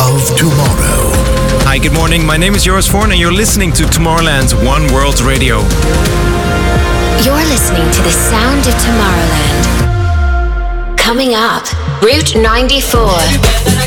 of tomorrow. Hi, good morning. My name is Joris Voorn and you're listening to Tomorrowland's One World Radio. You're listening to the sound of Tomorrowland. Coming up, Route 94.